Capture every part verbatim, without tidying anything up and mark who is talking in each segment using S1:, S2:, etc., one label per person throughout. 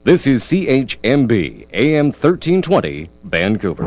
S1: This is C H M B, A M thirteen twenty, Vancouver.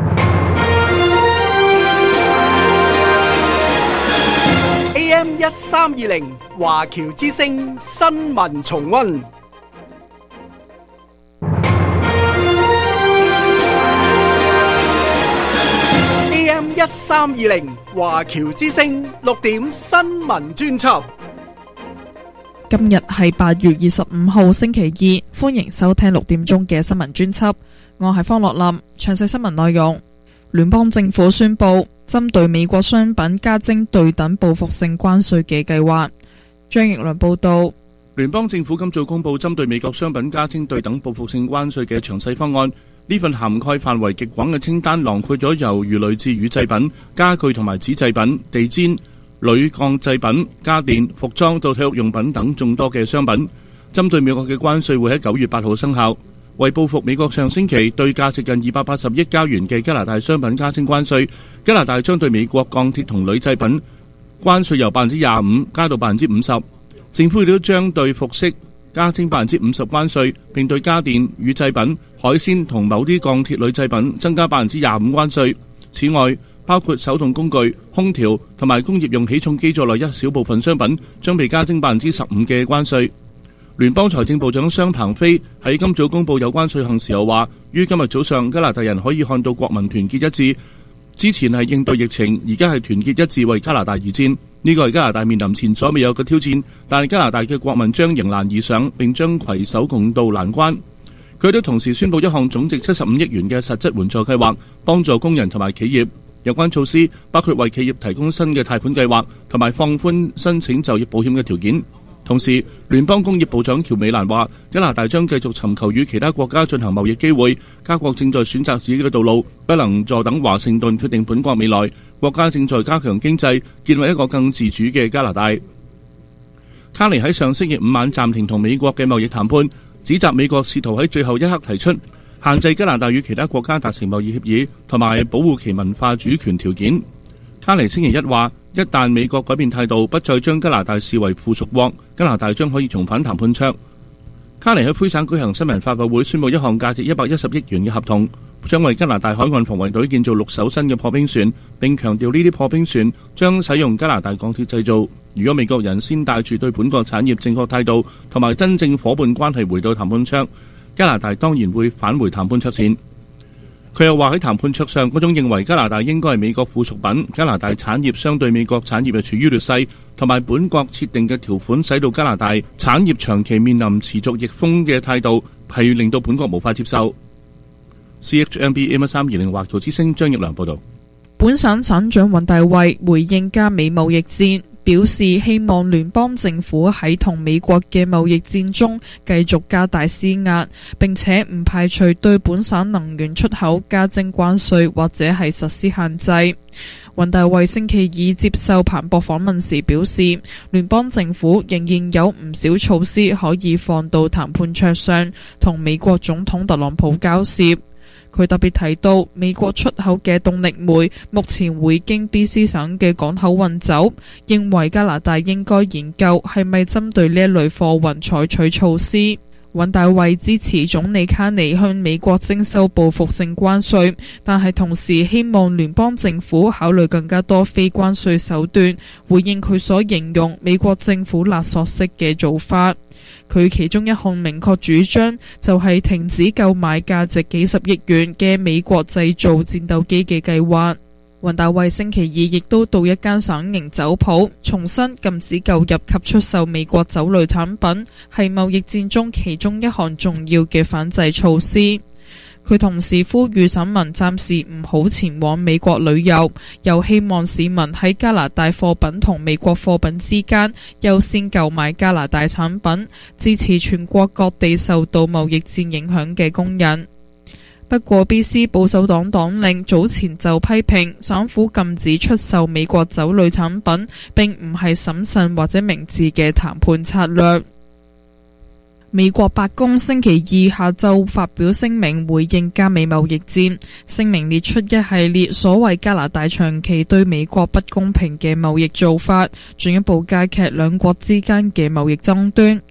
S2: A M 一三二零華僑之聲新聞重溫。A M 一三二零華僑之聲六點新聞專輯。
S3: 今日係八月二十五號星期二，歡迎收聽六點鐘嘅新聞專輯。我係方樂林，詳細新聞內容。聯邦政府宣布針對美國商品加徵對等報復性關稅嘅計劃。張奕良報道，
S4: 聯邦政府今早公布針對美國商品加徵對等報復性關稅嘅詳細方案。呢份涵蓋範圍極廣嘅清單囊括咗由魚類至乳製品、家具同埋紙製品、地氈、鋁鋼製品、家電、服裝到體育用品等眾多嘅商品。針對美國嘅關稅會喺九月八號生效，為報復美國上星期對價值近二百八十億加元嘅加拿大商品加徵關稅。加拿大將對美國鋼鐵同鋁製品關稅由百分之廿五加到百分之五十。政府亦都將對服飾加徵百分之五十關稅，並對家電、乳製品、海鮮同某啲鋼鐵鋁製品增加百分之廿五關稅。此外，包括手動工具、空調同埋工業用起重機在內一小部分商品將被加徵百分之十五嘅關稅。聯邦財政部長商鵬飛喺今早公布有關稅項時候話，於今日早上加拿大人可以看到國民團結一致。之前係應對疫情，而家係團結一致為加拿大而戰。呢個係加拿大面臨前所未有嘅挑戰，但係加拿大嘅國民將迎難而上，並將攜手共度難關。佢都同時宣布一項總值七十五億元嘅實質援助計劃，幫助工人同埋企業。有關措施包括為企業提供新嘅貸款計劃，同埋放寬申請就業保險嘅條件。同時，聯邦工業部長喬美蘭話，加拿大將繼續尋求與其他國家進行貿易機會。加國正在選擇自己嘅道路，不能坐等華盛頓決定本國未來。國家正在加強經濟，建立一個更自主嘅加拿大。卡尼喺上星期五晚暫停同美國嘅貿易談判，指責美國試圖喺最後一刻提出限制加拿大與其他國家達成貿易協議，同埋保護其文化主權條件。卡尼星期一話，一旦美國改變態度，不再將加拿大視為附屬國，加拿大將可以重返談判桌。卡尼喺魁省舉行新聞發佈會，宣布一項價值一百一十億元嘅合同，將為加拿大海岸防衛隊建造六艘新嘅破冰船，並強調呢啲破冰船將使用加拿大鋼鐵製造。如果美國人先帶住對本國產業正確態度同埋真正夥伴關係回到談判桌，加拿大當然會返回談判桌前。佢又話喺談判桌上，嗰種認為加拿大應該係美國附屬品，加拿大產業相對美國產業係處於劣勢，同埋本國設定嘅條款使到加拿大產業長期面臨持續逆風嘅態度，係令到本國無法接受。C H M B A M 一三二零華僑之聲張奕良報道。
S3: 本省省長尹大衛回應加美貿易戰，表示希望聯邦政府喺同美國嘅貿易戰中繼續加大施壓，並且唔排除對本省能源出口加徵關稅或者係實施限制。尹大衛星期二接受彭博訪問時表示，聯邦政府仍然有唔少措施可以放到談判桌上，同美國總統特朗普交涉。佢特別提到，美國出口嘅動力煤目前會經 B C 省嘅港口運走，認為加拿大應該研究係咪針對呢一類貨運採取措施。尹大衛支持總理卡尼向美國徵收報復性關稅，但係同時希望聯邦政府考慮更加多非關稅手段，回應佢所形容美國政府勒索式嘅做法。佢其中一項明確主張就係停止購買價值幾十億元嘅美國製造戰鬥機嘅計劃。尹大衛星期二亦都到一間省營酒鋪，重申禁止購入及出售美國酒類產品係貿易戰中其中一項重要嘅反制措施。佢同時呼籲省民暫時唔好前往美國旅遊，又希望市民喺加拿大貨品同美國貨品之間優先購買加拿大產品，支持全國各地受到貿易戰影響嘅工人。不過 B C 保守黨黨領早前就批評省府禁止出售美國酒類產品並唔係審慎或者明智嘅談判策略。美國白宮星期二下晝發表聲明回應加美貿易戰，聲明列出一系列所謂加拿大長期對美國不公平嘅貿易做法，進一步加劇兩國之間嘅貿易爭端。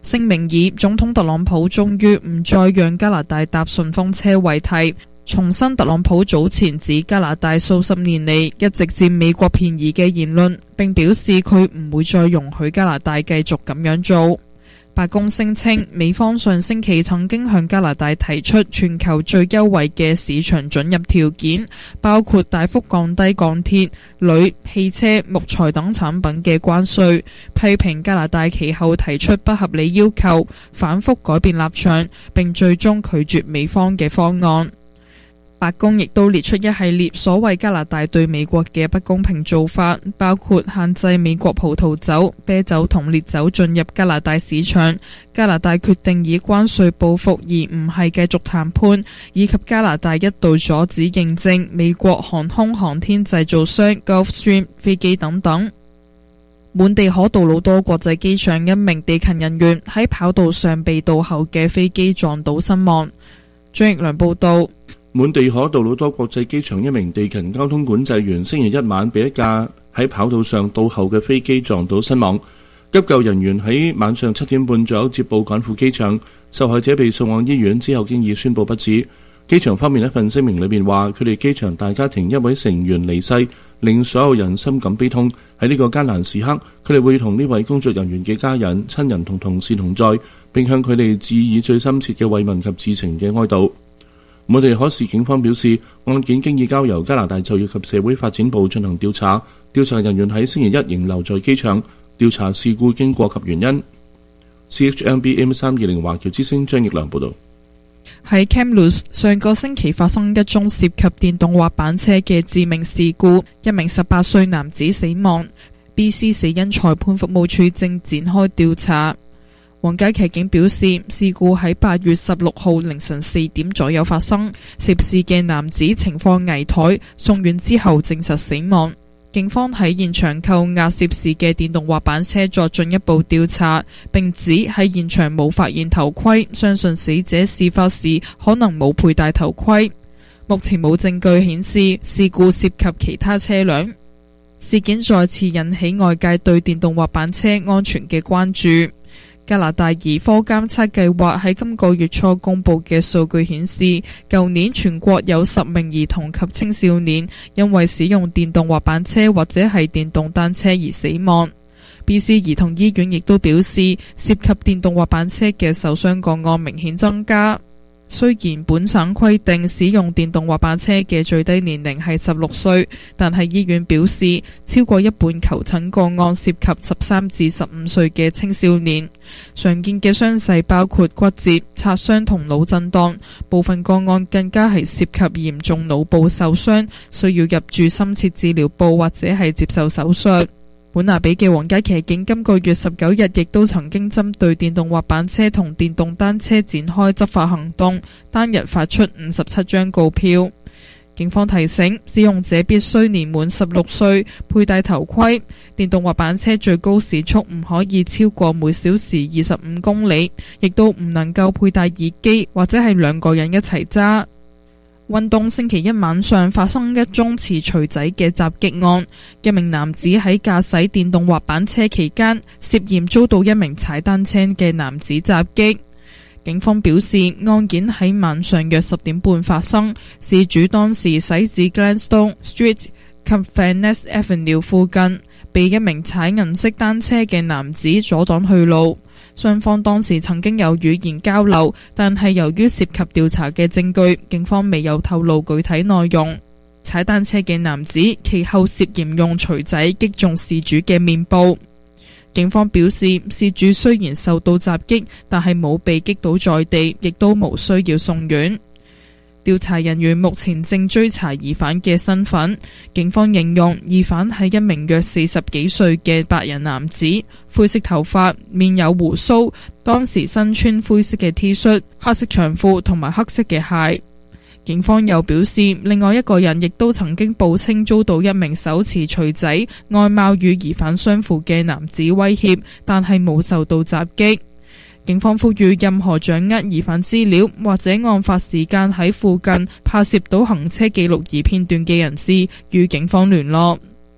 S3: 聲明以總統特朗普終於唔再讓加拿大搭順風車為題，重申特朗普早前指加拿大數十年嚟一直佔美國便宜嘅言論，並表示佢唔會再容許加拿大繼續咁樣做。白宮聲稱，美方上星期曾經向加拿大提出全球最優惠嘅市場准入條件，包括大幅降低鋼鐵、鋁、汽車、木材等產品嘅關稅，批評加拿大其後提出不合理要求，反覆改變立場，並最終拒絕美方嘅方案。白宮亦都列出一系列所謂加拿大對美國嘅不公平做法，包括限制美國葡萄酒、啤酒同烈酒進入加拿大市場，加拿大決定以關稅報復而唔係繼續談判，以及加拿大一度阻止認證美國航空航天製造商 Gulfstream 飛機等等。滿地可杜魯多國際機場一名地勤人員喺跑道上被倒後嘅飛機撞倒身亡。張奕良報道。
S4: 滿地可杜魯多國際機場一名地勤交通管制員星期一晚被一架喺跑道上倒後嘅飛機撞到身亡。急救人員喺晚上七點半左右接報趕赴機場，受害者被送往醫院之後經已宣布不治。機場方面一份聲明裏面話，佢哋機場大家庭一位成員離世，令所有人深感悲痛。喺呢個艱難時刻，佢哋會同呢位工作人員嘅家人、親人同同事同在，並向佢哋致以最深切嘅慰問及至情嘅哀悼。滿地可市警方表示，案件經已交由加拿大就業及社會發展部進行調查，調查人員喺星期一仍留在機場調查事故經過及原因。C H M B M 三二零華僑之聲張奕良報道。
S3: 喺 Kamloops 上個星期發生一宗涉及電動滑板車嘅致命事故，一名十八歲男子死亡。B C 死因裁判服務處正展開調查。皇家騎警表示，事故喺八月十六號凌晨四點左右發生，涉事嘅男子情況危殆，送院之後證實死亡。警方喺現場扣押涉事嘅電動滑板車作進一步調查，並指喺現場冇發現頭盔，相信死者事發時可能冇佩戴頭盔。目前冇證據顯示事故涉及其他車輛。事件再次引起外界對電動滑板車安全嘅關注。加拿大兒科監測計劃喺今個月初公布嘅數據顯示，舊年全國有十名兒童及青少年因為使用電動滑板車或者係電動單車而死亡。B C 兒童醫院亦都表示，涉及電動滑板車嘅受傷個案明顯增加。雖然本省規定使用電動滑板車嘅最低年齡係十六歲，但係醫院表示，超過一半求診個案涉及十三至十五歲嘅青少年。常見嘅傷勢包括骨折、擦傷同腦震盪，部分個案更加係涉及嚴重腦部受傷，需要入住深切治療部或者係接受手術。本拿比嘅皇家騎警今個月十九日亦都曾經針對電動滑板車同電動單車展開執法行動，單日發出五十七張告票。警方提醒使用者必須年滿十六歲，佩戴頭盔。電動滑板車最高時速唔可以超過每小時二十五公里，亦都唔能夠佩戴耳機或者係兩個人一齊揸。運動星期一晚上發生一宗持錘仔嘅襲擊案，一名男子喺駕駛電動滑板車期間涉嫌遭到一名踩單車嘅男子襲擊。警方表示，案件喺晚上約十點半發生，事主當時駛至 Gladstone Street 及 Van Ness Avenue 附近，被一名踩銀色單車嘅男子阻擋去路。雙方當時曾經有語言交流，但係由於涉及調查嘅證據，警方未有透露具體內容。踩單車嘅男子其後涉嫌用錘仔擊中事主嘅面部。警方表示，事主雖然受到襲擊，但係冇被擊倒在地，亦都無需要送院。調查人員目前正追查疑犯嘅身份。警方形容疑犯係一名約四十幾歲嘅白人男子，灰色頭髮，面有鬍鬚，當時身穿灰色嘅 T 恤、黑色長褲同埋黑色嘅鞋。警方又表示，另外一個人亦都曾經報稱遭到一名手持錘仔、外貌與疑犯相符嘅男子威脅，但係冇受到襲擊。警方呼籲任何掌握疑犯資料或者案發時間喺附近拍攝到行車記錄儀片段嘅人士與警方聯絡。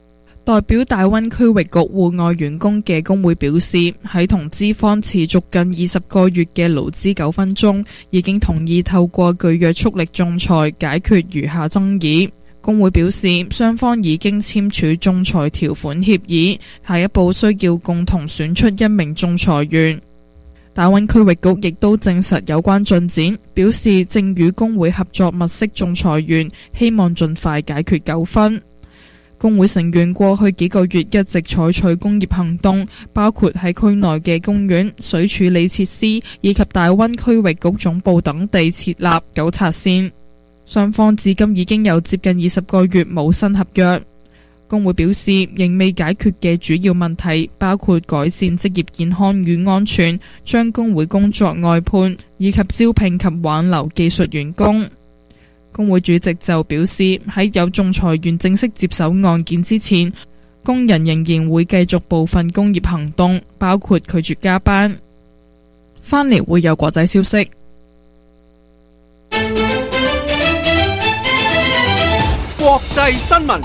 S3: 代表大溫區域局戶外員工嘅工會表示，喺同資方持續近二十個月嘅勞資糾紛中，已經同意透過具約束力仲裁解決餘下爭議。工會表示，雙方已經簽署仲裁條款協議，下一步需要共同選出一名仲裁員。大溫區域局亦都證實有關進展，表示正與工會合作物色仲裁員，希望盡快解決糾紛。工會成員過去幾個月一直採取工業行動，包括喺區內嘅公園、水處理設施以及大溫區域局總部等地設立糾察線。雙方至今已經有接近二十個月冇新合約。工會表示，仍未解決嘅主要問題包括改善職業健康與安全、將工會工作外判以及招聘及挽留技術員工。工會主席就表示，喺有仲裁員正式接手案件之前，工人仍然會繼續部分工業行動，包括拒絕加班。返嚟會有國際消息。
S2: 國際新聞，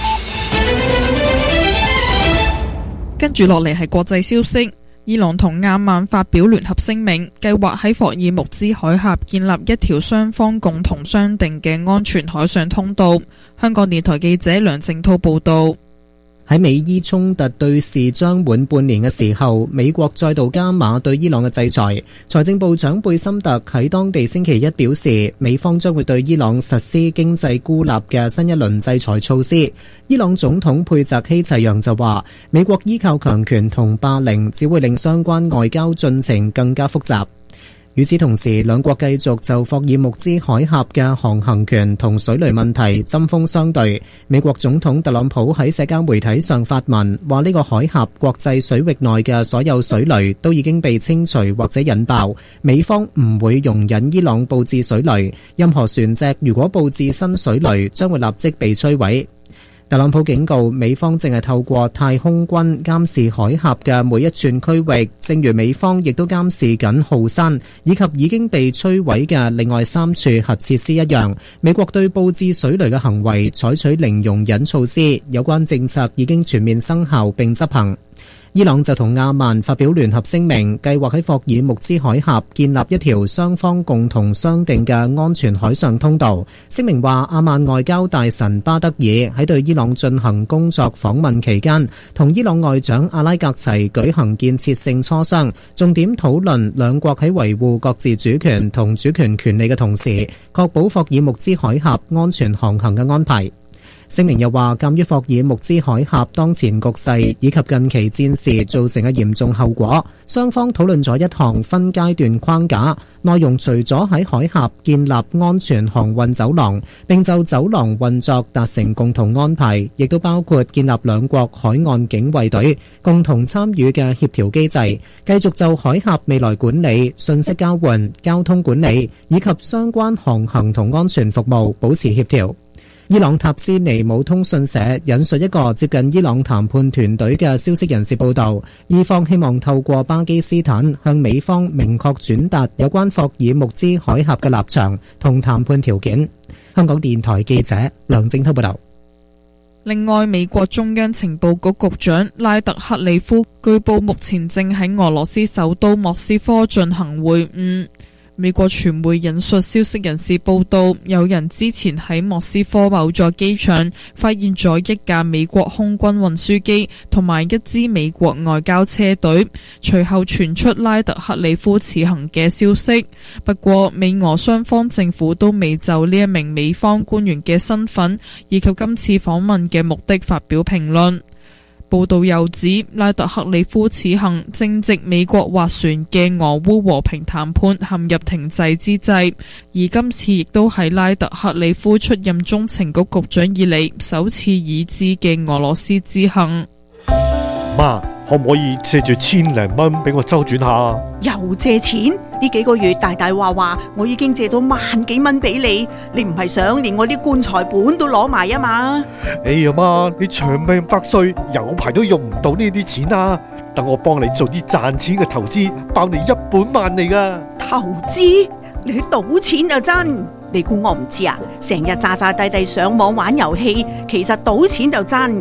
S3: 跟住落嚟係國際消息。伊朗同阿曼發表聯合聲明，計劃喺霍爾木茲海峽建立一條雙方共同商定嘅安全海上通道。香港電台記者梁正濤報道。
S5: 喺美伊衝突對峙將滿半年嘅時候，美國再度加碼對伊朗嘅制裁。財政部長貝森特喺當地星期一表示，美方將會對伊朗實施經濟孤立嘅新一輪制裁措施。伊朗總統佩澤希齊揚就話，美國依靠強權同霸凌，只會令相關外交進程更加複雜。與此同時，兩國繼續就霍爾木茲海峽嘅航行權同水雷問題針鋒相對。美國總統特朗普喺社交媒體上發文，話呢個海峽國際水域內嘅所有水雷都已經被清除或者引爆，美方唔會容忍伊朗佈置水雷，任何船隻如果佈置新水雷，將會立即被摧毀。特朗普警告，美方正係透過太空軍監視海峽嘅每一寸區域，正如美方亦都監視緊浩山以及已經被摧毀嘅另外三處核設施一樣。美國對佈置水雷嘅行為採取零容忍措施，有關政策已經全面生效並執行。伊朗就同阿曼發表聯合聲明，計劃喺霍爾木茲海峽建立一條雙方共同商定嘅安全海上通道。聲明話，阿曼外交大臣巴德爾喺對伊朗進行工作訪問期間，同伊朗外長阿拉格齊舉行建設性磋商，重點討論兩國喺維護各自主權同主權權利嘅同時，確保霍爾木茲海峽安全航行嘅安排。聲明又話，鑑於霍爾木茲海峽當前局勢以及近期戰事造成嘅嚴重後果，雙方討論咗一項分階段框架，內容除咗喺海峽建立安全航運走廊，並就走廊運作達成共同安排，亦都包括建立兩國海岸警衛隊共同參與嘅協調機制，繼續就海峽未來管理、信息交換、交通管理以及相關航行同安全服務保持協調。伊朗塔斯尼姆通訊社引述一個接近伊朗談判團隊嘅消息人士報道，伊方希望透過巴基斯坦向美方明確轉達有關霍爾木茲海峽嘅立場同談判條件。香港電台記者梁正濤報道。
S3: 另外，美國中央情報局局長拉特克里夫據報目前正喺俄羅斯首都莫斯科進行會晤。美國傳媒引述消息人士報道，有人之前喺莫斯科某座機場發現咗一架美國空軍運輸機同埋一支美國外交車隊，隨後傳出拉特克里夫此行嘅消息。不過，美俄雙方政府都未就呢一名美方官員嘅身份以及今次訪問嘅目的發表評論。報道又指，拉特克里夫此行正值美國斡旋嘅俄烏和平談判陷入停滯之際，而今次亦都係拉特克里夫出任中情局局長以嚟首次已知嘅俄羅斯之行。
S6: 媽，可唔可以借住千零蚊俾我周轉下？
S7: 又借錢？呢幾個月大大話話，我已經借到萬幾蚊俾你，你唔係想連我啲棺材本都攞埋啊嘛？
S6: 哎呀媽，你長命百歲，有排都用唔到呢啲錢啊！等我幫你做啲賺錢嘅投資，包你一本萬利噶。
S7: 投資？你去賭錢就真？你估我唔知啊？成日詐詐諦諦上網玩遊戲，其實賭錢就真。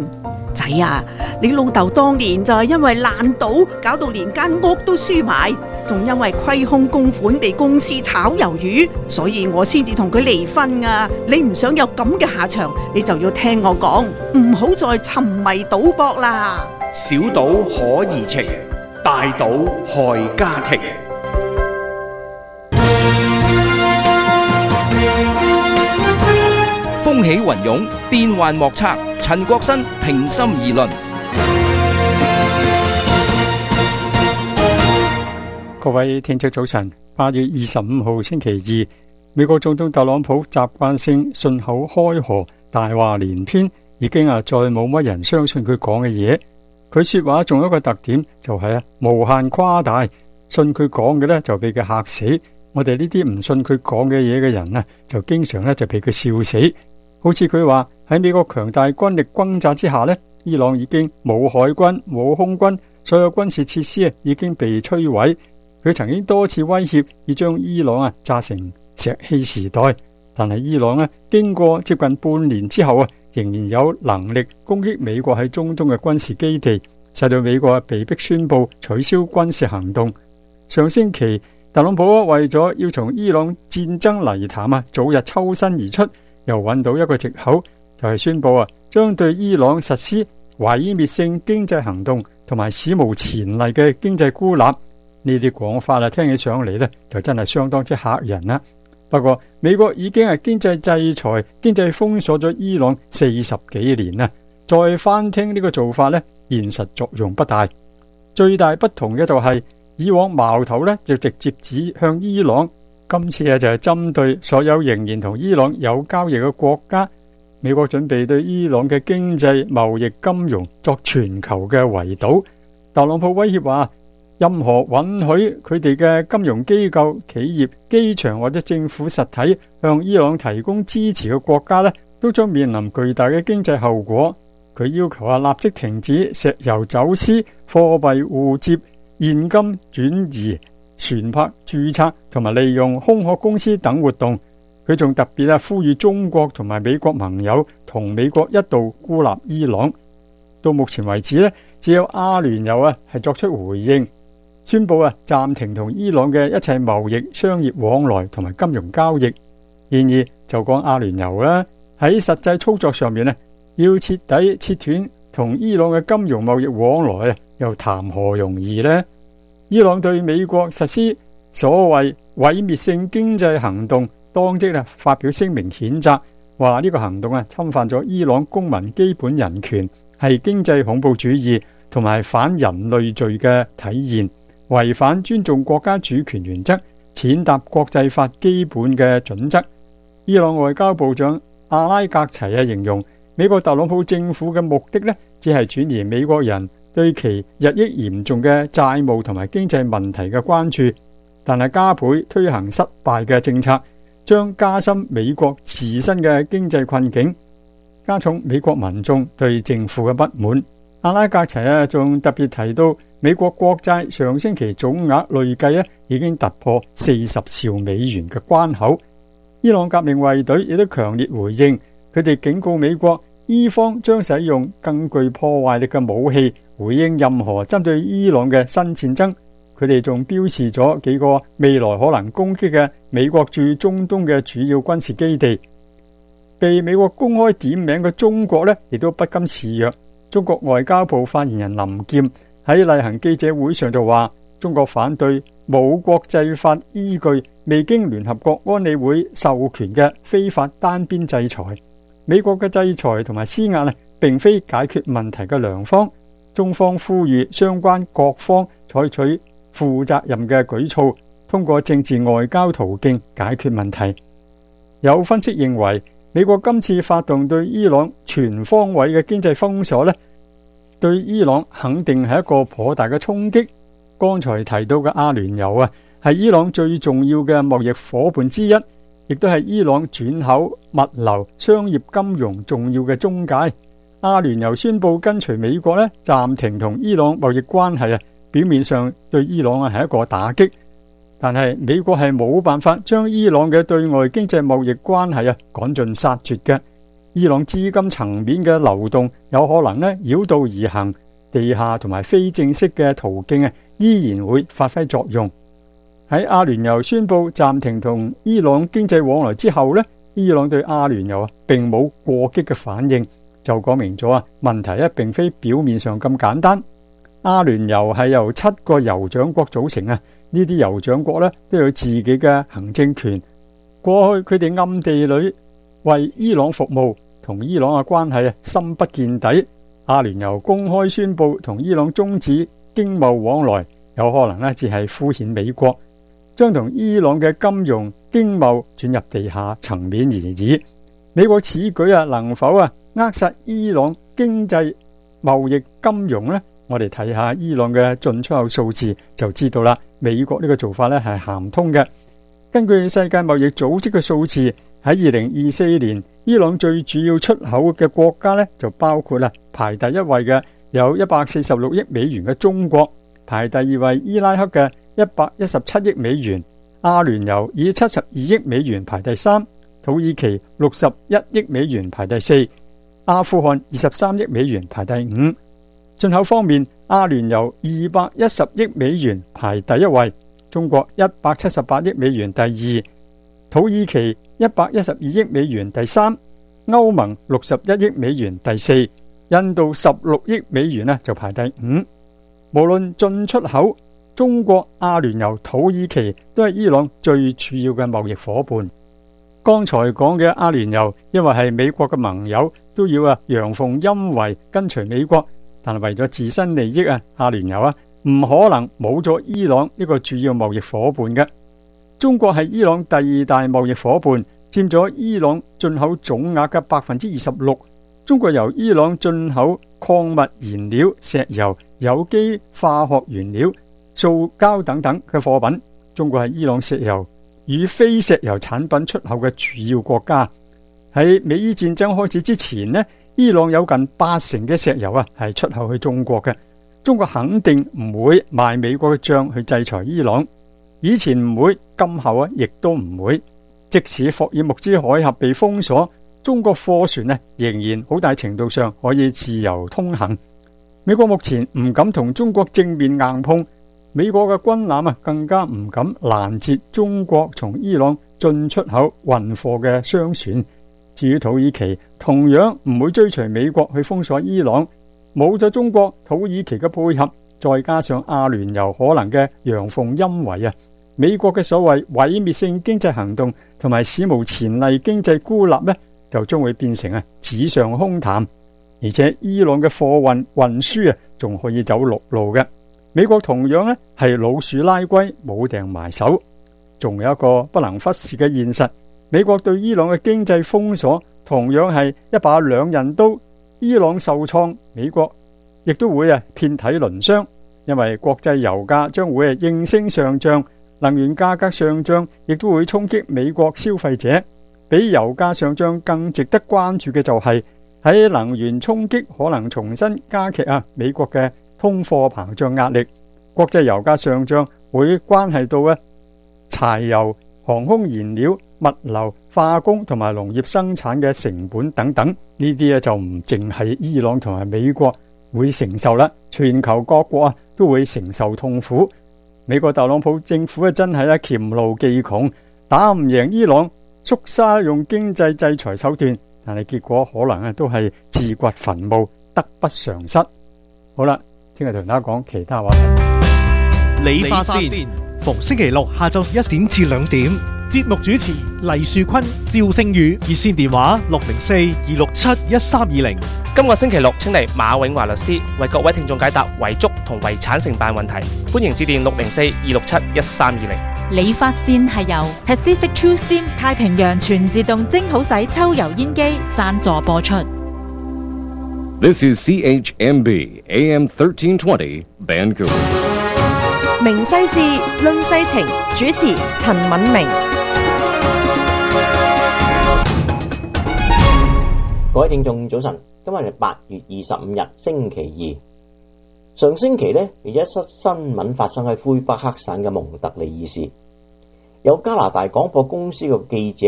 S7: 仔啊，你老豆當年就係因為爛賭，搞到連間屋都輸埋，仲因為虧空公款被公司炒魷魚，所以我先至同佢離婚啊！你唔想有咁嘅下場，你就要聽我講，唔好再沉迷賭博啦。
S2: 小賭可怡情，大賭害家庭。
S8: 風起雲湧，變幻莫測。陳國新平心而論。
S9: 各位聽眾早晨，八月二十五號星期二，美國總統特朗普習慣性信口開河，大話連篇，已經啊再冇乜人相信佢講嘅嘢。佢說話仲有一個特點，就係啊無限誇大，信佢講嘅呢就俾佢嚇死。我哋呢啲唔信佢講嘅嘢嘅人啊，就經常呢就俾佢笑死。好似佢話喺美國強大軍力轟炸之下呢，伊朗已經冇海軍冇空軍，所有軍事設施啊已經被摧毀。佢曾經多次威脅要將伊朗啊炸成石器時代，但係伊朗啊經過接近半年之後啊，仍然有能力攻擊美國喺中東嘅軍事基地，使到美國被迫宣布取消軍事行動。上星期特朗普為咗要從伊朗戰爭泥潭啊早日抽身而出，又揾到一個藉口，就係宣布啊，將對伊朗實施毀滅性經濟行動，同埋史無前例嘅經濟孤立。呢啲講法啊，聽起上嚟呢，就真係相當之嚇人啦。不過美國已經係經濟制裁、經濟封鎖咗伊朗四十幾年啦，再翻聽呢個做法呢，現實作用不大。最大不同嘅就係，以往矛頭呢，就直接指向伊朗。今次啊就係針對所有仍然同伊朗有交易嘅國家，美國準備對伊朗嘅經濟、貿易、金融作全球嘅圍堵。特朗普威脅話，任何允許佢哋嘅金融機構、企業、機場或者政府實體向伊朗提供支持嘅國家呢，都將面臨巨大嘅經濟後果。佢要求啊立即停止石油走私、貨幣互接、現金轉移、船舶註冊同埋利用空殼公司等活動。佢仲特別啊呼籲中國同埋美國盟友同美國一道孤立伊朗。到目前為止呢，只有阿聯酋啊係作出回應，宣布啊暫停同伊朗嘅一切貿易、商業往來同埋金融交易。然而就講阿聯酋啦，喺實際操作上面呢，要徹底切斷同伊朗嘅金融貿易往來啊，又談何容易呢？伊朗對美國實施所謂毀滅性經濟行動，當即啊發表聲明譴責，話呢個行動啊侵犯咗伊朗公民基本人權，係經濟恐怖主義同埋反人類罪嘅體現，違反尊重國家主權原則、踐踏國際法基本嘅準則。伊朗外交部長阿拉格齊啊形容，美國特朗普政府嘅目的呢，只係轉移美國人對其日益嚴重嘅債務同埋經濟問題嘅關注，但係加倍推行失敗嘅政策，將加深美國自身嘅經濟困境，加重美國民眾對政府嘅不滿。阿拉格齊啊仲特別提到，美國國債上星期總額累計啊已經突破四十兆美元嘅關口。伊朗革命衛隊亦都強烈回應，佢哋警告美國，伊方將使用更具破壞力嘅武器回應任何針對伊朗嘅新戰爭。佢哋仲標示咗幾個未來可能攻擊嘅美國駐中東嘅主要軍事基地。被美國公開點名嘅中國呢，亦都不甘示弱。中國外交部發言人林劍喺例行記者會上就話，中國反對冇國際法依據、未經聯合國安理會授權嘅非法單邊制裁。美國嘅制裁同埋施壓呢，並非解決問題嘅良方。中方呼籲相關各方採取負責任嘅舉措，通過政治外交途徑解決問題。有分析認為，美國今次發動對伊朗全方位嘅經濟封鎖呢，對伊朗肯定係一個頗大嘅衝擊。剛才提到嘅阿聯酋啊，係伊朗最重要嘅貿易伙伴之一，亦都係伊朗轉口、物流、商業、金融重要嘅中介。阿聯酋宣布跟隨美國呢，暫停同伊朗貿易關係啊，表面上對伊朗啊係一個打擊，但係美國係冇辦法將伊朗嘅對外經濟貿易關係啊趕盡殺絕嘅。 伊朗資金層面嘅流動有可能呢繞道而行，地下同埋非正式嘅途徑啊依然會發揮作用。喺阿聯酋宣布暫停同伊朗經濟往來之後呢，伊朗對阿聯酋啊並冇過激嘅反應，就講明咗啊問題咧並非表面上咁簡單。阿聯酋係由七個酋長國組成啊，呢啲酋長國咧都有自己嘅行政權。過去佢哋暗地裏為伊朗服務，同伊朗嘅關係啊深不見底。阿聯酋公開宣布同伊朗終止經貿往來，有可能咧只係敷衍美國，將同伊朗嘅金融經貿轉入地下層面而已。美國此舉啊能否啊扼殺伊朗經濟貿易金融呢？我哋睇下伊朗嘅進出口數字就知道啦。美國呢個做法咧係行唔通嘅。根據世界貿易組織嘅數字，喺二零二四年，伊朗最主要出口嘅國家咧就包括啦排第一位嘅有一百四十六億美元嘅中國，排第二位伊拉克嘅一百一十七億美元，阿聯酋以七十二億美元排第三，土耳其六十一億美元排第四，阿富汗二十三億美元排第五。進口方面，阿聯酋二百一十億美元排第一位，中國一百七十八億美元第二，土耳其一百一十二億美元第三，歐盟六十一億美元第四，印度十六億美元呢就排第五。無論進出口，中國、阿聯酋、土耳其都係伊朗最主要嘅貿易夥伴。剛才講嘅阿聯酋，因為係美國嘅盟友，都要啊陽奉陰違跟隨美國。但係為咗自身利益啊，阿聯酋啊唔可能冇咗伊朗呢個主要貿易伙伴嘅。中國係伊朗第二大貿易伙伴，佔咗伊朗進口總額嘅百分之二十六。中國由伊朗進口礦物燃料、石油、有機化學原料、塑膠等等嘅貨品。中國係伊朗石油與非石油產品出口嘅主要國家。喺美伊戰爭開始之前呢，伊朗有近八成嘅石油啊係出口去中國嘅。中國肯定唔會賣美國嘅賬去制裁伊朗，以前唔會，今後啊亦都唔會。即使霍爾木茲海峽被封鎖，中國貨船呢仍然好大程度上可以自由通行。美國目前唔敢同中國正面硬碰，美國嘅軍艦啊更加唔敢攔截中國從伊朗進出口運貨嘅商船。至於土耳其，同樣唔會追隨美國去封鎖伊朗。冇咗中國、土耳其嘅配合，再加上阿聯酋可能嘅陽奉陰違啊，美國嘅所謂毀滅性經濟行動同埋史無前例經濟孤立呢，就將會變成啊紙上空談。而且伊朗嘅貨運運輸啊，仲可以走陸路嘅。美國同樣呢係老鼠拉龜，冇埞埋手。仲有一個不能忽視嘅現實，美國對伊朗嘅經濟封鎖同樣係一把兩刃刀。伊朗受創，美國亦都會啊遍體鱗傷，因為國際油價將會啊應聲上漲，能源價格上漲亦都會衝擊美國消費者。比油價上漲更值得關注嘅就係喺能源衝擊可能重新加劇啊美國嘅通貨膨脹壓力。國際油價上漲會關係到啊柴油、航空燃料、物流、化工同埋農業生產嘅成本等等，呢啲咧就唔淨係伊朗同埋美國會承受啦，全球各國啊都會承受痛苦。美國特朗普政府咧真係咧黔驢技窮，打唔贏伊朗，縮沙用經濟制裁手段，但係結果可能啊都係自掘墳墓，得不償失。好啦，聽日同大家講其他話題。
S2: 理髮線逢星期六下晝一點至兩點，節目主持黎樹坤、趙星宇，熱線電話六零四二六七一三二零。
S10: 今個星期六請嚟馬永華律師為各位聽眾解答遺囑同遺產承辦問題，歡迎致電六零四二六七一三二零。
S11: 理髮線係由 Pacific True Steam 太平洋全自動蒸好洗抽油煙機贊助播出。
S1: This is C H M B A M thirteen twenty Vancouver。
S12: 明世事論世情，主持陳敏明。
S13: 各位聽眾早晨，今日係八月二十五日星期二。上星期呢，有一則新聞發生喺魁北克省嘅蒙特利爾市，有加拿大廣播公司嘅記者呢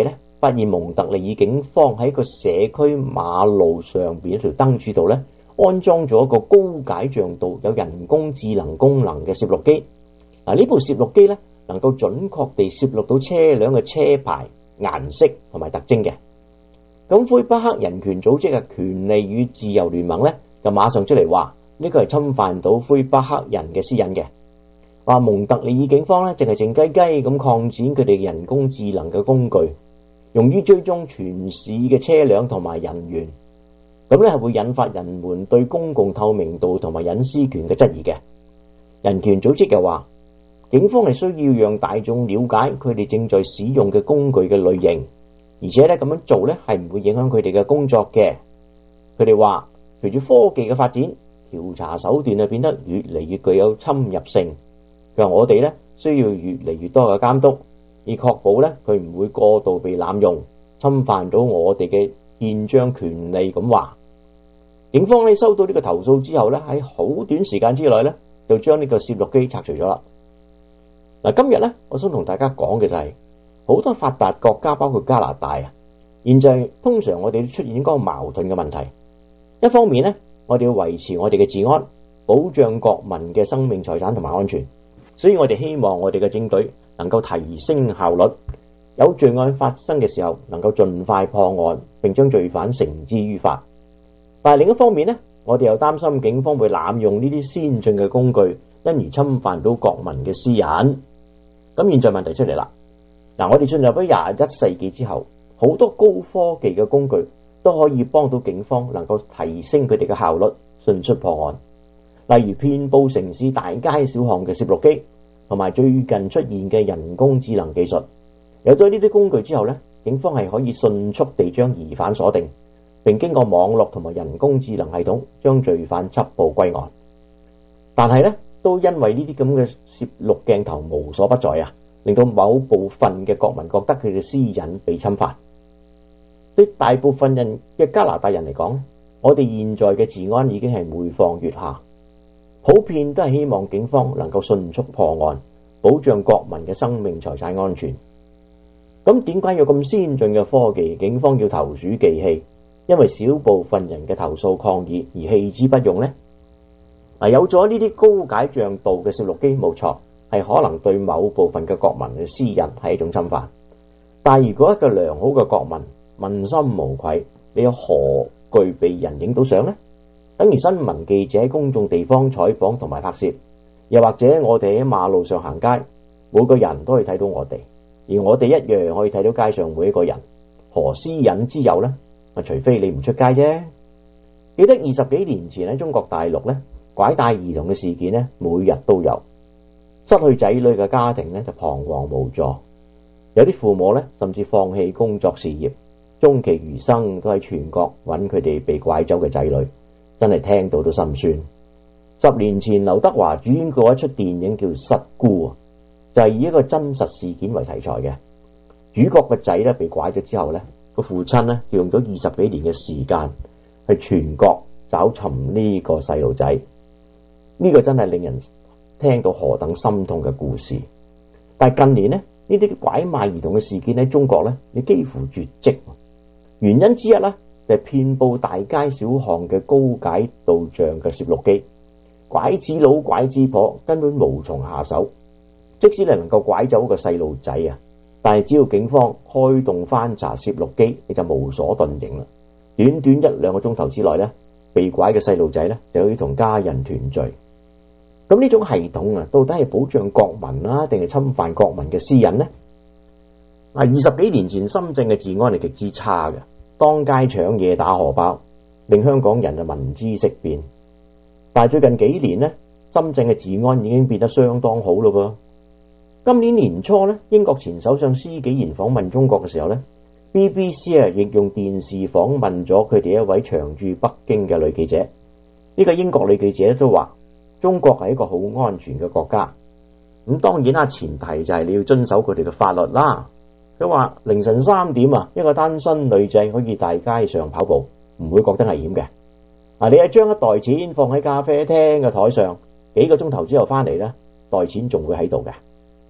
S13: 發現蒙特利爾警方喺個社區馬路上邊一條燈柱度呢，安裝咗一個高解像度、有人工智能功能嘅攝錄機。嗱，呢部攝錄機呢，能夠準確地攝錄到車輛嘅車牌、顏色同埋特徵嘅。咁魁北克人權組織嘅權利與自由聯盟呢，就馬上出嚟話呢個係侵犯到魁北克人嘅私隱嘅。話蒙特利爾警方呢，淨係靜雞雞咁擴展佢哋嘅人工智能嘅工具，用於追蹤全市嘅車輛同埋人員。咁呢係會引發人們對公共透明度同埋隱私權嘅質疑嘅。人權組織又話，警方係需要讓大眾了解佢哋正在使用嘅工具嘅類型，而且咧咁樣做咧係唔會影響佢哋嘅工作嘅。佢哋話，隨住科技嘅發展，調查手段啊變得越嚟越具有侵入性。佢話我哋咧需要越嚟越多嘅監督，以確保咧佢唔會過度被濫用，侵犯到我哋嘅憲章權利。咁話，警方咧收到呢個投訴之後咧，喺好短時間之內咧就將呢個攝錄機拆除咗啦。嗱，今日咧，我想同大家講嘅就係、是、好多發達國家，包括加拿大啊，現在通常我哋都出現嗰個矛盾嘅問題。一方面咧，我哋要維持我哋嘅治安，保障國民嘅生命財產同埋安全，所以我哋希望我哋嘅警隊能夠提升效率，有罪案發生嘅時候能夠盡快破案，並將罪犯繩之於法。但係另一方面咧，我哋又擔心警方會濫用呢啲先進嘅工具，因而侵犯到國民嘅私隱。咁現在問題出嚟啦，嗱，我哋進入咗廿一世紀之後，好多高科技嘅工具都可以幫到警方能夠提升佢哋嘅效率，迅速破案。例如遍佈城市大街小巷嘅攝錄機，同埋最近出現嘅人工智能技術。有咗呢啲工具之後呢，警方係可以迅速地將疑犯鎖定，並經過網絡同埋人工智能系統將罪犯緝捕歸案。但係呢，都因為呢啲咁嘅攝錄鏡頭無所不在啊，令到某部分嘅國民覺得佢嘅私隱被侵犯。對大部分人嘅加拿大人嚟講，我哋現在嘅治安已經係每況愈下，普遍都係希望警方能夠迅速破案，保障國民嘅生命財產安全。咁點解有咁先進嘅科技，警方要投鼠忌器？因為少部分人嘅投訴抗議而棄之不用呢？有咗呢啲高解像度嘅攝錄機，冇錯，係可能對某部分嘅國民嘅私隱係一種侵犯。但係如果一個良好嘅國民問心無愧，你有何懼被人影到相呢？等於新聞記者喺公眾地方採訪同埋拍攝，又或者我哋喺馬路上行街，每個人都可以睇到我哋，而我哋一樣可以睇到街上每一個人，何私隱之有呢？除非你唔出街啫。記得二十幾年前喺中國大陸呢，拐帶兒童嘅事件呢，每日都有。失去仔女嘅家庭呢，就彷徨無助，有啲父母呢，甚至放棄工作事業，終其餘生都喺全國揾佢哋被拐走嘅仔女，真係聽到都心酸。十年前劉德華主演過一出電影叫《失孤》，就係以一個真實事件為題材嘅。主角嘅仔呢，被拐咗之後呢，個父親呢，就用咗二十幾年嘅時間去全國找尋呢個細路仔。呢個真係令人聽到何等心痛嘅故事。但係近年呢，呢啲拐賣兒童嘅事件喺中國呢，你幾乎絕跡。原因之一呢，就係遍佈大街小巷嘅高解度像嘅攝錄機，拐子佬拐子婆根本無從下手。即使你能夠拐走一個細路仔啊，但係只要警方開動翻查攝錄機，你就無所遁形啦。短短一兩個鐘頭之內呢，被拐嘅細路仔呢，就可以同家人團聚。咁呢種系統啊，到底係保障國民啊，定係侵犯國民嘅私隱呢？啊，二十幾年前深圳嘅治安係極之差嘅，當街搶嘢打荷包，令香港人啊聞之色變。但係最近幾年呢，深圳嘅治安已經變得相當好咯噃。今年年初呢，英國前首相施紀賢訪問中國嘅時候呢， B B C 啊亦用電視訪問咗佢哋一位長駐北京嘅女記者。呢個英國女記者都話，中國係一個好安全嘅國家。咁當然啦，前提就係你要遵守佢哋嘅法律啦。佢話凌晨三點啊，一個單身女仔可以大街上跑步，唔會覺得危險嘅。啊，你係將一袋錢放喺咖啡廳嘅台上，幾個鐘頭之後翻嚟呢，袋錢仲會喺度嘅。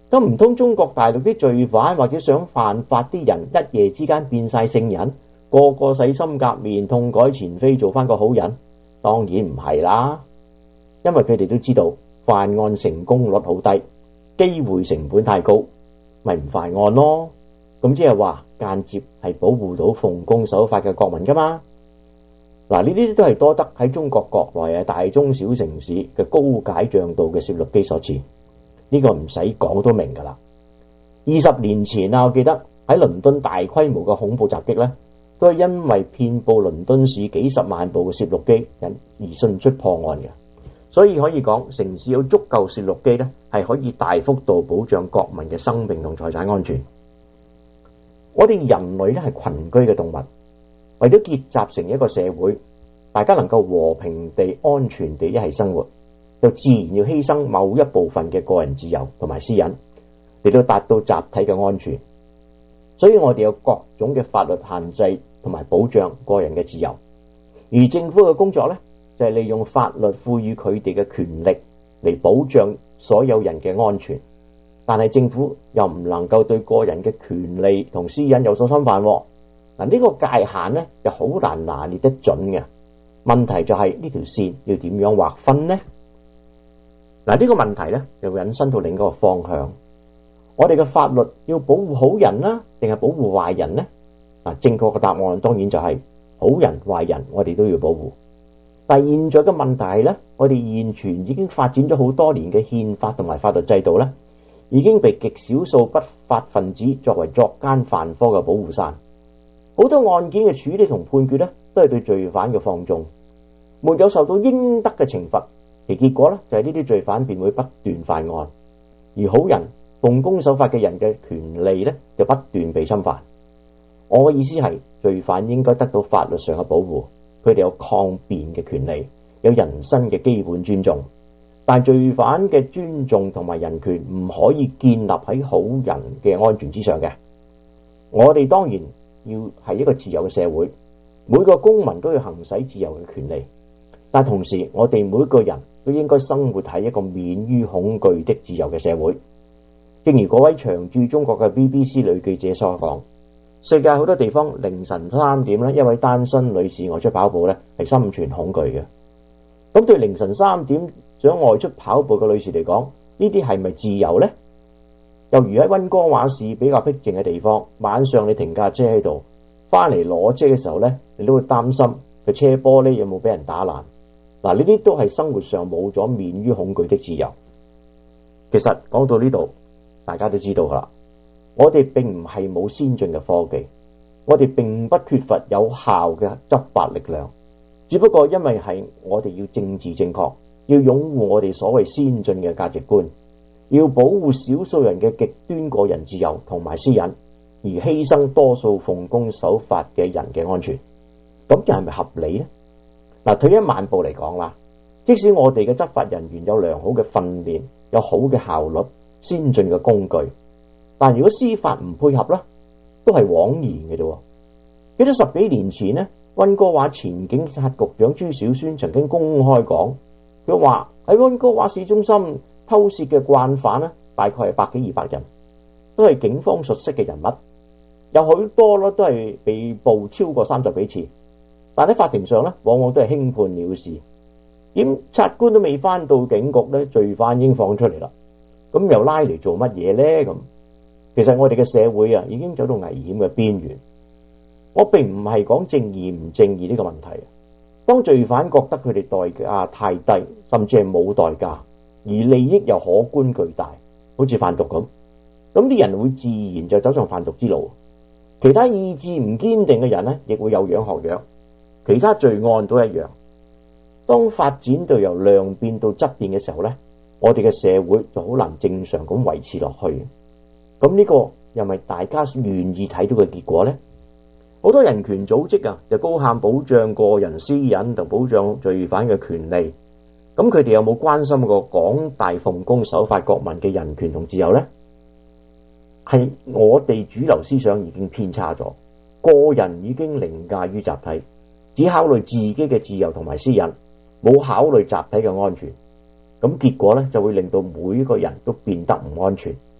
S13: 咁唔通中國大陸啲罪犯或者想犯法啲人一夜之間變晒聖人，個個洗心革面，痛改前非，做翻個好人？當然唔係啦，因為佢哋都知道犯案成功率好低，機會成本太高，咪唔犯案咯。咁即係話間接係保護到奉公守法嘅國民噶嘛。嗱，呢啲都係多得喺中國國內嘅大中小城市嘅高解像度嘅攝錄機所致。呢個唔使講都明噶啦。二十年前啊，我記得喺倫敦大規模嘅恐怖襲擊呢，都係因為遍佈倫敦市幾十萬部嘅攝錄機而迅速破案嘅。所以可以講，城市有足夠攝錄機呢，係可以大幅度保障國民嘅生命同財產安全。我哋人類呢係群居嘅動物，為咗結集成一個社會，大家能夠和平地、安全地一齊生活，就自然要犧牲某一部分嘅個人自由同埋私隱，嚟到達到集體嘅安全。所以我哋有各種嘅法律限制同埋保障個人嘅自由，而政府嘅工作呢，就係利用法律賦予佢哋嘅權力嚟保障所有人嘅安全。但係政府又唔能夠對個人嘅權利同私隱有所侵犯。嗱，呢個界限呢，就好難拿捏得準嘅。問題就係呢條線要點樣劃分呢？嗱，呢個問題呢，又會引申到另一個方向。我哋嘅法律要保護好人啦，定係保護壞人呢？嗱，正確嘅答案當然就係好人壞人我哋都要保護。但係現在嘅問題係呢，我哋現存已經發展咗好多年嘅憲法同埋法律制度呢，已經被極少數不法分子作為作奸犯科嘅保護傘。好多案件嘅處理同判決呢，都係對罪犯嘅放縱，沒有受到應得嘅懲罰，其結果呢，就係呢啲罪犯便會不斷犯案，而好人奉公守法嘅人嘅權利呢，就不斷被侵犯。我嘅意思係，罪犯應該得到法律上嘅保護，佢哋有抗辯嘅權利，有人身嘅基本尊重。但罪犯嘅尊重同埋人權唔可以建立喺好人嘅安全之上嘅。我哋當然要係一個自由嘅社會，每個公民都要行使自由嘅權利，但同時我哋每個人都應該生活喺一個免於恐懼的自由嘅社會。正如嗰位長駐中國嘅 B B C 女記者所講，世界好多地方凌晨三點呢，一位單身女士外出跑步呢，係心存恐懼嘅。咁對凌晨三點想外出跑步嘅女士嚟講，呢啲係咪自由呢？又如喺溫哥華市比較僻靜嘅地方，晚上你停架車喺度，翻嚟攞車嘅時候呢，你都會擔心個車玻璃有冇俾人打爛。嗱，呢啲都係生活上冇咗免於恐懼的自由。其實講到呢度，大家都知道啦，我哋並唔係冇先進嘅科技，我哋並不缺乏有效嘅執法力量，只不過因為係我哋要政治正確，要擁護我哋所謂先進嘅價值觀，要保護少數人嘅極端個人自由同埋私隱，而犧牲多數奉公守法嘅人嘅安全，咁又係咪合理呢？嗱，退一萬步嚟講啦，即使我哋嘅執法人員有良好嘅訓練，有好嘅效率，先進嘅工具，但如果司法唔配合啦，都係枉然嘅啫。記得十幾年前呢，溫哥華前警察局長朱小宣曾經公開講，佢話喺溫哥華市中心偷竊嘅慣犯呢，大概係百幾二百人，都係警方熟悉嘅人物，有好多咧都係被捕超過三十幾次，但喺法庭上呢，往往都係輕判了事，檢察官都未翻到警局呢，罪犯已經放出嚟啦。咁又拉嚟做乜嘢呢？咁其實我哋嘅社會啊，已經走到危險嘅邊緣。我並唔係講正義唔正義呢個問題。當罪犯覺得佢哋代價太低，甚至係冇代價，而利益又可觀巨大，好似販毒咁，咁啲人會自然就走上販毒之路。其他意志唔堅定嘅人呢，亦會有樣學樣。其他罪案都一樣。當發展到由量變到質變嘅時候呢，我哋嘅社會就好難正常咁維持落去。咁呢個又咪大家願意睇到嘅結果呢？好多人權組織啊，就高喊保障個人私隱同保障罪犯嘅權利。咁佢哋有冇關心過廣大奉公守法國民嘅人權同自由呢？係我哋主流思想已經偏差咗，個人已經凌駕於集體，只考慮自己嘅自由同埋私隱，冇考慮集體嘅安全。咁結果咧，就會令到每一個人都變得唔安全，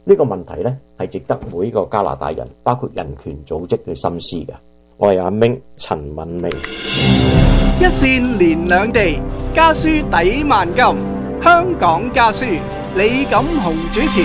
S13: 呢個問題呢，係值得每個加拿大人，包括人權組織去深思嘅。我係阿明陳敏明。
S14: 一線連兩地，家書抵萬金。香港家書，李錦雄主持。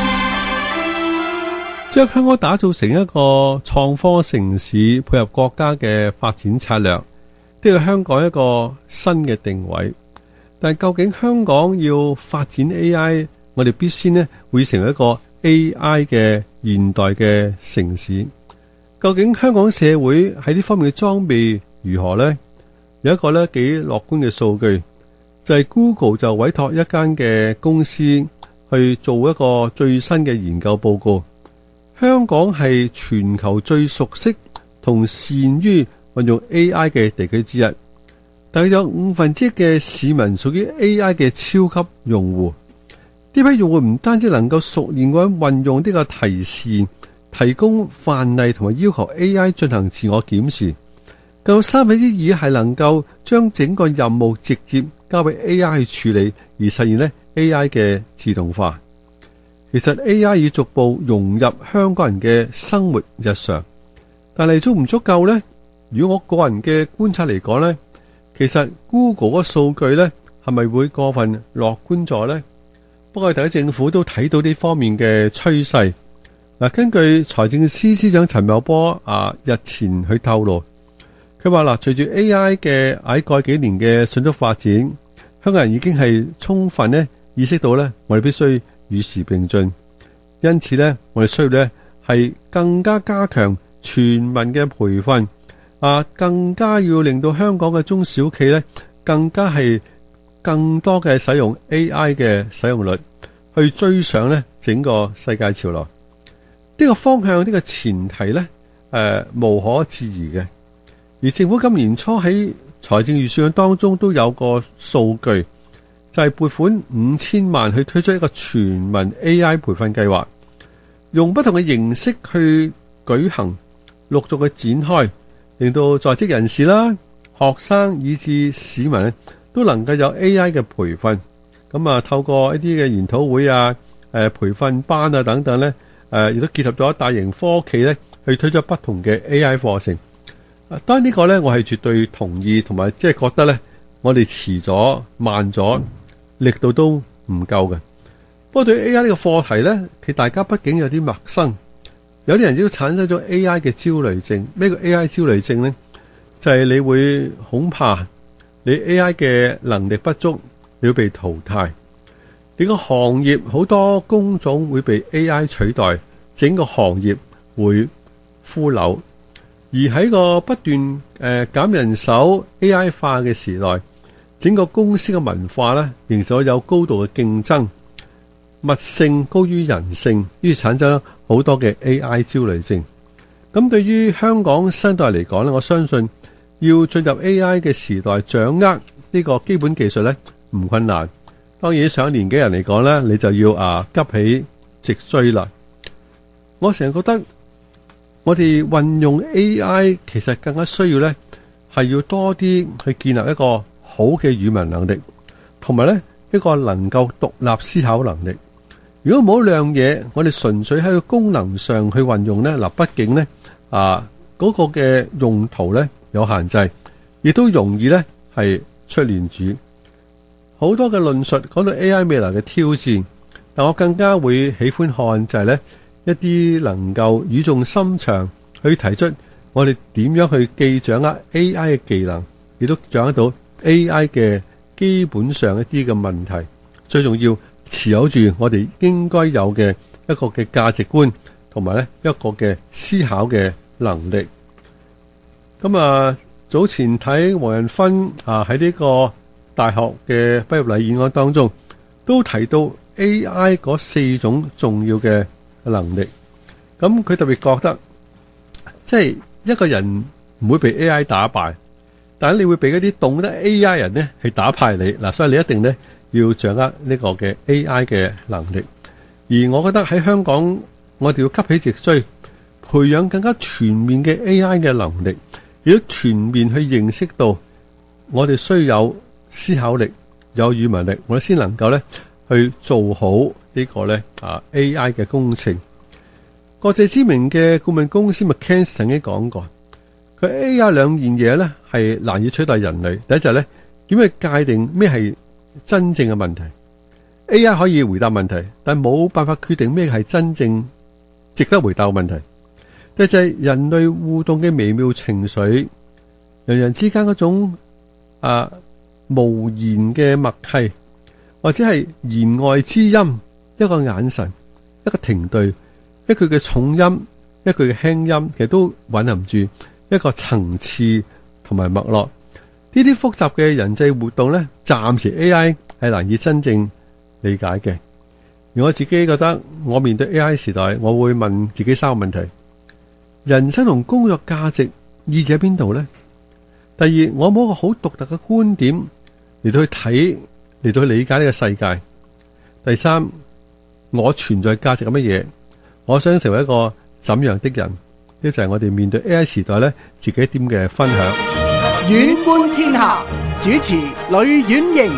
S15: 將香港打造成一個創科城市，配合國家嘅發展策略，呢個香港一個新嘅定位。但究竟香港要發展 A I， 我哋必須呢會成為一個 A I 嘅現代嘅城市。究竟香港社會喺呢方面嘅裝備如何呢？有一個呢幾樂觀嘅數據，就係 Google 就委託一間嘅公司去做一個最新嘅研究報告。香港係全球最熟悉同善於運用 A I 嘅地區之一，大約有五分之一嘅市民屬於 A I 嘅超級用戶。呢批用戶唔單止能夠熟練咁運用呢個提示，提供範例同埋要求 A I 進行自我檢視，夠三分之二係能夠將整個任務直接交俾 A I 去處理，而實現呢 A I 嘅自動化。其實 A I 已逐步融入香港人嘅生活日常，但係足唔足夠呢？如果我個人嘅觀察嚟講呢，其實 Google 嗰個數據呢係咪會過分樂觀咗呢？不過大家政府都睇到呢方面嘅趨勢。嗱，根據財政司司長陳茂波啊日前去透露，佢話嗱，隨住 A I 嘅喺過去幾年嘅迅速發展，香港人已經係充分呢意識到呢，我哋必須與時並進，因此呢，我哋需要呢係更加加強全民嘅培訓，啊，更加要令到香港嘅中小企呢更加係更多嘅使用 A I 嘅使用率，去追上呢整個世界潮流。呢個方向，呢個前提呢，誒無可置疑嘅。而政府今年初喺財政預算案當中都有個數據，就係撥款五千萬去推出一個全民 A I 培訓計劃，用不同嘅形式去舉行，陸續去展開，令到在職人士啦、學生以至市民都能夠有 A I 嘅培訓。咁啊，透過一啲嘅研討會啊、誒培訓班啊等等咧，誒亦都結合咗大型科技咧，去推出不同嘅 A I 課程。當然呢個咧，我係絕對同意，同埋即係覺得咧，我哋遲咗、慢咗，力度都唔夠嘅。不過對於 A I 呢個課題咧，其實大家畢竟有啲陌生，有啲人都產生咗 A I 嘅焦慮症。咩叫 A I 焦慮症咧？就係你會恐怕你 A I 嘅能力不足，你要被淘汰。你個行業好多工種會被 A I 取代，整個行業會腐朽。而喺個不斷誒減人手 A I 化嘅時代，整個公司嘅文化咧，仍然有高度嘅競爭，物性高於人性，於是產生好多嘅 A I 焦慮症。咁對於香港新代嚟講咧，我相信要進入 A I 嘅時代，掌握呢個基本技術咧唔困難。當然上年紀人嚟講咧，你就要啊急起直追啦。我成日覺得，我哋運用 A I 其實更加需要呢，係要多啲去建立一個好嘅語文能力，同埋呢一個能夠獨立思考能力。如果冇兩嘢，我哋純粹喺個功能上去運用呢，嗱，畢竟呢啊嗰個嘅用途呢有限制，亦都容易呢係出亂子。好多嘅論述講到 A I 未來嘅挑戰，但我更加會喜歡看就係呢。一啲能夠語重心長去提出我哋點樣去既掌握 A I 嘅技能，亦都掌握到 A I 嘅基本上一啲嘅問題。最重要持有住我哋應該有嘅一個嘅價值觀，同埋咧一個嘅思考嘅能力。咁啊，早前睇黃仁勳啊喺呢個大學嘅畢業禮演講當中，都提到 A I 嗰四種重要嘅能力。咁佢特別覺得，即係一個人唔會被 A I 打敗，但係你會被嗰啲懂得 A I 人呢係打敗你嗱，所以你一定呢要掌握呢個嘅 A I 嘅能力。而我覺得喺香港，我哋要急起直追，培養更加全面嘅 A I 嘅能力，亦都全面去認識到我哋需要有思考力、有語文力，我哋先能夠呢去做好呢個咧啊 A I 嘅工程。國際知名嘅顧問公司 McKinsey 曾經講過，佢 A I 兩件嘢咧係難以取代人類。第一就係咧點去界定咩係真正嘅問題。A I 可以回答問題，但冇辦法決定咩係真正值得回答嘅問題。第二就係人類互動嘅微妙情緒，人人之間嗰種啊無言嘅默契，或者係言外之音，一個眼神，一個停頓，一句嘅重音，一句嘅輕音，其實都蘊含住一個層次同埋脈絡。呢啲複雜嘅人際活動咧，暫時 A I 係難以真正理解嘅。而我自己覺得，我面對 A I 時代，我會問自己三個問題：人生同工作價值意義喺邊度呢？第二，我冇一個好獨特嘅觀點嚟到去睇，嚟到去理解呢個世界。第三，我存在價值係乜嘢？我想成為一個怎樣的人？呢就係我哋面對 A I 時代咧，自己一點嘅分享。
S14: 遠觀天下，主持呂婉瑩。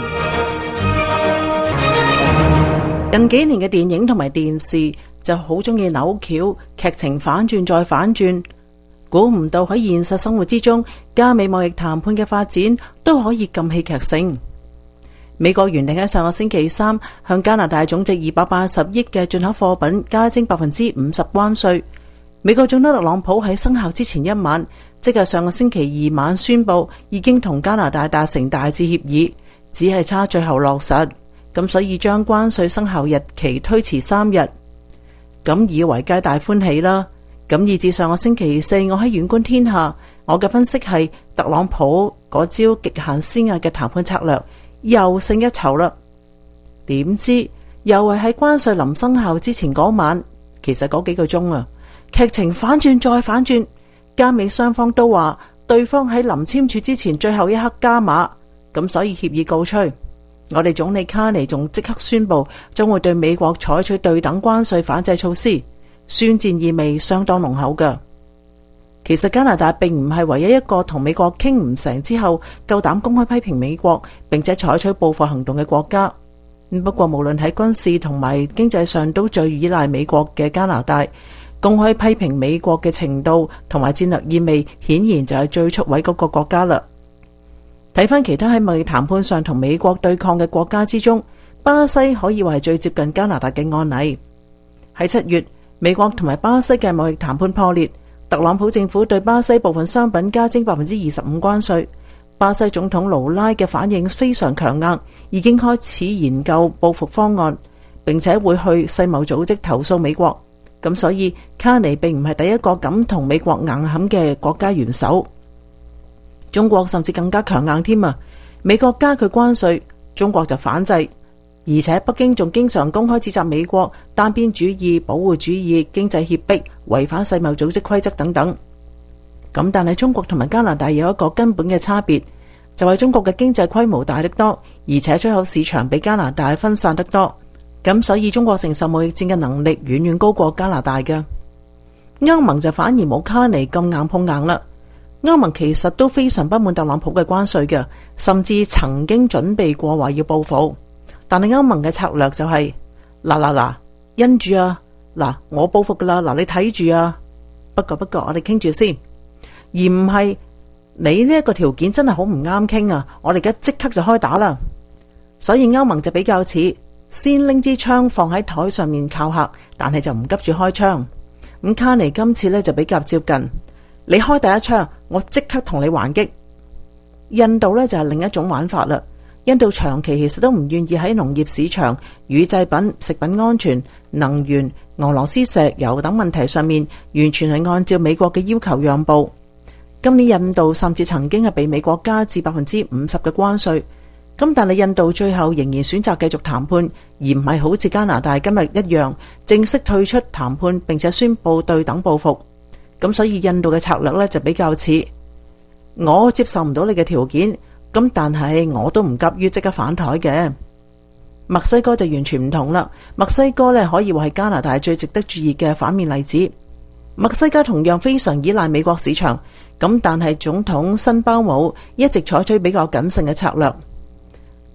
S16: 近幾年嘅電影同埋電視就好中意扭橋，劇情反轉再反轉。估唔到喺現實生活之中，加美貿易談判嘅發展都可以咁戲劇性。美國原定喺上個星期三向加拿大總值二百八十億嘅進口貨品加徵百分之五十關稅。美國總統特朗普喺生效之前一晚，即係上個星期二晚宣布已經同加拿大達成大致協議，只係差最後落實，咁所以將關稅生效日期推遲三日。咁以為皆大歡喜啦。咁以至上個星期四，我喺遠觀天下，我嘅分析係特朗普嗰招極限施壓嘅談判策略又勝一籌啦。點知又係喺關稅臨生效之前嗰晚，其實嗰幾個鐘啊，劇情反轉再反轉，加美雙方都話對方喺臨簽署之前最後一刻加碼，咁所以協議告吹。我哋總理卡尼仲即刻宣布將會對美國採取對等關稅反制措施，宣戰意味相當濃厚㗎。其實加拿大並唔係唯一一個同美國傾唔成之後夠膽公開批評美國並且採取報復行動嘅國家。不過無論喺軍事同埋經濟上都最依賴美國嘅加拿大，公開批評美國嘅程度同埋戰略意味，顯然就係最出位嗰個國家啦。睇翻其他喺貿易談判上同美國對抗嘅國家之中，巴西可以話係最接近加拿大嘅案例。喺七月，美國同埋巴西嘅貿易談判破裂，特朗普政府對巴西部分商品加徵百分之二十五關稅。巴西總統盧拉嘅反應非常強硬，已經開始研究報復方案，並且會去世貿組織投訴美國。咁所以卡尼並唔係第一個敢同美國硬撼嘅國家元首。中國甚至更加強硬添啊！美國加佢關稅，中國就反制，而且北京仲經常公開指責美國單邊主義、保護主義、經濟脅迫、違反世貿組織規則等等。咁但係中國同埋加拿大有一個根本嘅差別，就係中國嘅經濟規模大得多，而且出口市場比加拿大分散得多。咁所以中國承受貿易戰嘅能力遠遠高過加拿大嘅。歐盟就反而冇卡尼咁硬碰硬啦。歐盟其實都非常不滿特朗普嘅關稅嘅，甚至曾經準備過話要報復。但係歐盟嘅策略就係嗱嗱嗱，因住啊，嗱我報復噶啦，嗱你睇住啊。不過不過我哋傾住先，而唔係你呢一個條件真係好唔啱傾啊，我哋而家即刻就開打啦。所以歐盟就比較似先拎支槍放喺台上面靠嚇，但係就唔急住開槍。咁卡尼今次呢就比較接近。你開第一槍，我即刻同你還擊。印度呢就係另一種玩法啦。印度長期其實都唔願意喺農業市場、乳製品、食品安全、能源、俄羅斯石油等問題上面，完全係按照美國嘅要求讓步。今年印度甚至曾經係被美國加至百分之五十嘅關稅。咁但係印度最後仍然選擇繼續談判，而唔係好似加拿大今日一樣正式退出談判，並且宣布對等報復。咁所以印度嘅策略呢就比較似，我接受唔到你嘅條件，咁但係我都唔急於即刻反台嘅。墨西哥就完全唔同啦，墨西哥呢可以話係加拿大最值得注意嘅反面例子。墨西哥同樣非常依賴美國市場，咁但係總統辛鮑姆一直採取比較謹慎嘅策略。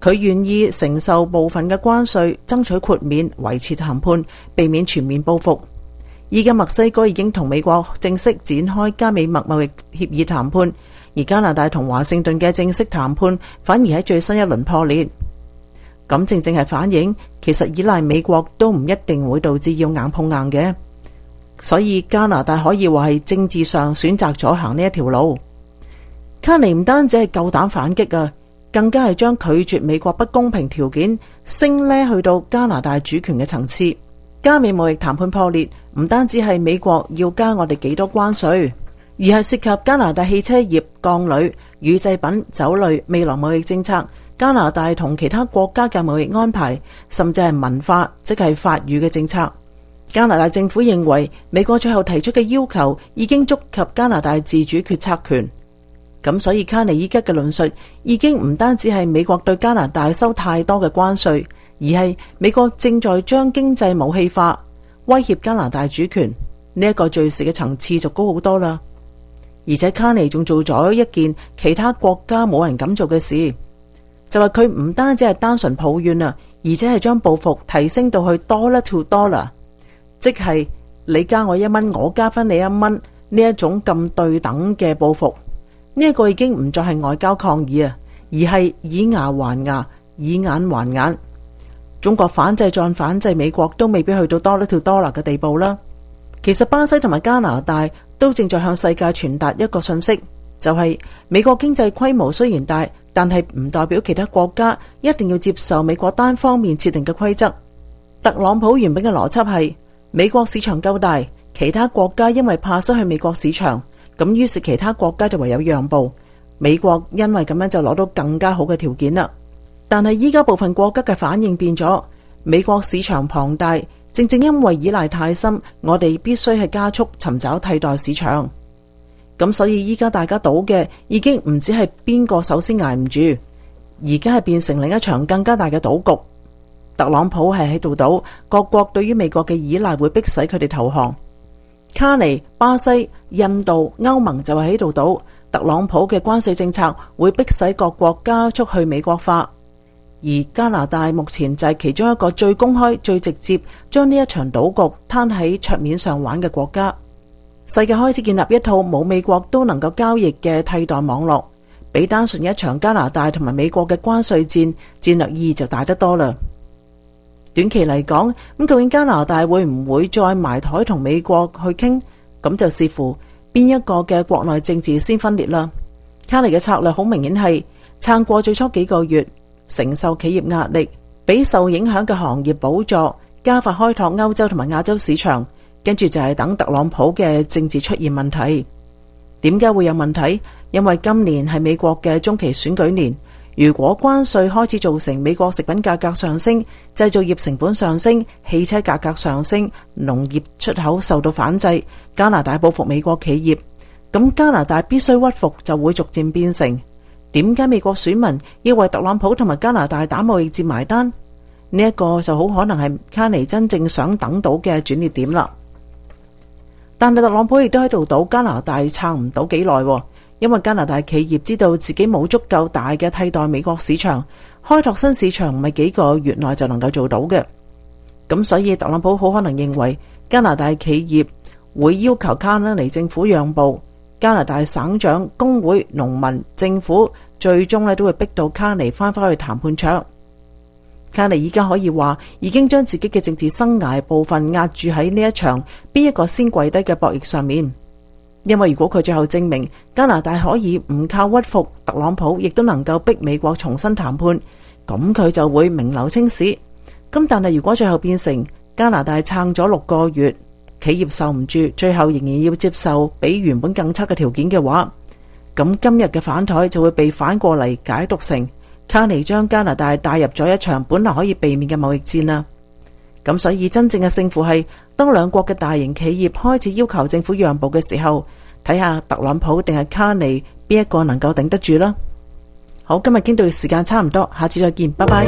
S16: 佢願意承受部分嘅關稅，爭取豁免，維持談判，避免全面報復。依家墨西哥已經同美國正式展開加美墨貿易協議談判，而加拿大同華盛頓嘅正式談判反而喺最新一輪破裂。咁正正係反映，其實依賴美國都唔一定會導致要硬碰硬嘅。所以加拿大可以話係政治上選擇咗行呢一條路。卡尼唔單止係夠膽反擊啊，更加係將拒絕美國不公平條件升呢去到加拿大主權嘅層次。加美貿易談判破裂，唔單止係美國要加我哋幾多關稅，而係涉及加拿大汽車業、鋼鋁、乳製品、酒類未來貿易政策、加拿大同其他國家嘅貿易安排，甚至係文化，即係法語嘅政策。加拿大政府認為美國最後提出嘅要求已經觸及加拿大自主決策權，咁所以卡尼依家嘅論述已經唔單止係美國對加拿大收太多嘅關稅，而係美國正在將經濟武器化，威脅加拿大主權。呢一個敘事嘅層次就高好多啦。而且卡尼仲做咗一件其他國家冇人敢做嘅事，就係佢唔單止係單純抱怨啊，而且係將報復提升到去 dollar to dollar。即係你加我一蚊，我加翻你一蚊，呢一種咁對等嘅報復，呢一個已經唔再係外交抗議啊，而係以牙還牙，以眼還眼。中國反制再反制美國都未必去到 dollar to dollar 嘅地步啦。其實巴西同埋加拿大都正在向世界傳達一個信息，就係美國經濟規模雖然大，但係唔代表其他國家一定要接受美國單方面設定嘅規則。特朗普原本嘅邏輯係，美國市場夠大，其他國家因為怕失去美國市場，咁於是其他國家就唯有讓步。美國因為咁樣就攞到更加好嘅條件啦。但係依家部分國家嘅反應變咗，美國市場龐大，正正因為依賴太深，我哋必須係加速尋找替代市場。咁所以依家大家賭嘅已經唔止係邊個首先挨唔住，而家係變成另一場更加大嘅賭局。特朗普係喺度賭，各國對於美國嘅依賴會迫使佢哋投降。卡尼、巴西、印度、歐盟就係喺度賭，特朗普嘅關稅政策會迫使各國加速去美國化。而加拿大目前就係其中一個最公開、最直接將呢一場賭局攤喺桌面上玩嘅國家。世界開始建立一套冇美國都能夠交易嘅替代網絡，比單純一場加拿大同埋美國嘅關稅戰，戰略意義就大得多啦。短期嚟講，咁究竟加拿大會唔會再埋台同美國去傾？咁就視乎邊一個嘅國內政治先分裂啦。卡尼嘅策略好明顯係撐過最初幾個月，承受企業壓力，俾受影響嘅行業補助，加快開拓歐洲同埋亞洲市場，跟住就係等特朗普嘅政治出現問題。點解會有問題？因為今年係美國嘅中期選舉年。如果關稅開始造成美國食品價格上升，製造業成本上升，汽車價格上升，農業出口受到反制，加拿大報復美國企業，咁加拿大必須屈服，就會逐漸變成點解美國選民要為特朗普同埋加拿大打貿易戰埋單？呢一個就好可能係卡尼真正想等到嘅轉捩點啦。但係特朗普亦都喺度賭加拿大撐唔到幾耐，因為加拿大企業知道自己冇足夠大嘅替代美國市場，開拓新市場唔係幾個月內就能夠做到嘅。咁所以特朗普好可能認為加拿大企業會要求卡尼政府讓步，加拿大省長、工會、農民、政府最終咧都會逼到卡尼翻返去談判桌。卡尼依家可以話已經將自己嘅政治生涯部分壓住喺呢一場邊一個先跪低嘅博弈上面。因為如果佢最後證明加拿大可以唔靠屈服，特朗普亦都能夠逼美國重新談判，咁佢就會名留青史。咁但係如果最後變成加拿大撐咗六個月，企業受唔住，最後仍然要接受比原本更差嘅條件嘅話，咁今日嘅反台就會被反過嚟解讀成卡尼將加拿大帶入咗一場本來可以避免嘅貿易戰啦。咁所以真正嘅勝負係當兩國嘅大型企業開始要求政府讓步嘅時候，睇下特朗普定係卡尼邊一個能夠頂得住啦。好，今日傾到時間差唔多，下次再見，拜拜。